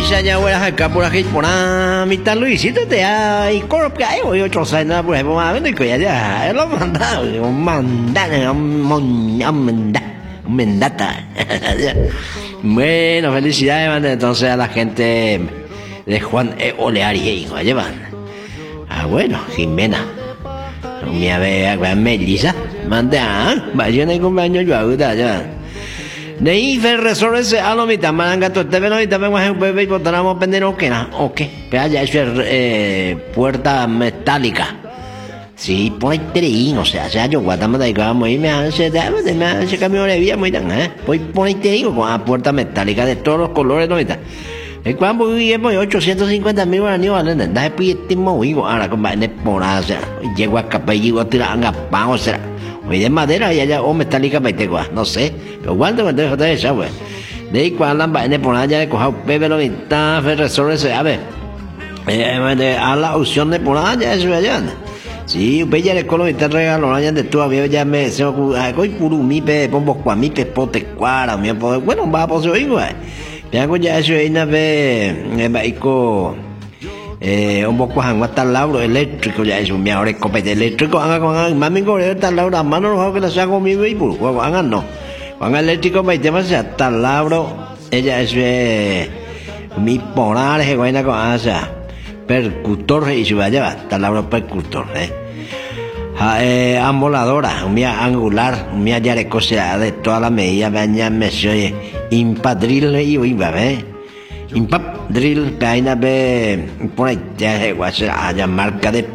ya ya voy a acá por aquí por a mitad Luisito te hay corp que hay voy otro saina por ahí más ven que ya lo manda mendata. Bueno, felicidades man, entonces a la gente de Juan Oleari hijo llevan. Ah bueno, Jimena. Mi ave Melissa manda vaya en el cumpleaños yo ayuda ya. De ahí Ferresor ese a lo mitad malanga todo te veo y también voy a bebé y botaramos pendero que na okay pero ya es puerta metálica sí por o sea yo guatamos de vamos y me hace camión de vía muy tan voy por con la puerta metálica de todos los colores no mitad el cual voy 850,000 guaraníes vale da pitimo y ahora con vaina por o sea llego a capello a tirar a pan o sea hoy de madera y allá o metálica metegua no sé pero cuánto me dejo de esa güey de ahí cuando la vaina por allá de coger bebé lo está Ferresor se a ver a la opción de por allá eso allá sí bella de color está regalo allá de tu había ya me se hoy puro mi pe pombo kwa mi pe pote cuara mi poder bueno va por eso igual ya con ya eso ahí na ve baico un poco hango taladro eléctrico ya es un mejor escopete eléctrico haga con mami con el taladro a mano no que la saco mi vehículo hagan no con eléctrico me tema ya taladro ella es mi polar es buena con asa percutor y se va a llevar taladro percutor amboladora mía angular mía ya de cosa de toda la medida baña me soy impadril y iba Impap drill kaina be por ahí ya marca de